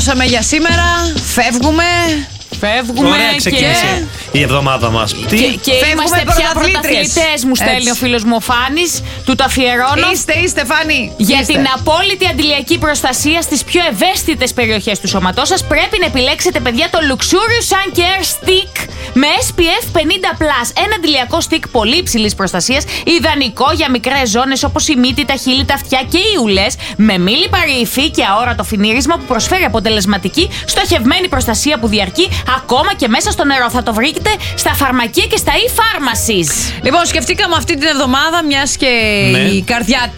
τελειώσαμε για σήμερα. Φεύγουμε. Ωραία, ξεκίνησε η εβδομάδα μας. Και είμαστε πια πρωταθλητές, μου στέλνει ο φίλος μου ο Φάνης. Του το αφιερώνω. Είστε Φάνη. Για την απόλυτη αντιλιακή προστασία στις πιο ευαίσθητες περιοχές του σώματός σας, πρέπει να επιλέξετε, παιδιά, το Luxurious Sun Care Stick με SPF 50+. Ένα αντιλιακό stick πολύ υψηλής προστασίας, ιδανικό για μικρές ζώνες όπως η μύτη, τα χείλη, τα αυτιά και οι ουλές, με μη λιπαρή υφή και αόρατο φινίρισμα που προσφέρει αποτελεσματική, στοχευμένη προστασία που διαρκεί ακόμα και μέσα στο νερό. Θα το βρείτε στα φαρμακεία και στα e-pharmacies. Λοιπόν, σκεφτήκαμε αυτή την εβδομάδα, μιας και η καρδιά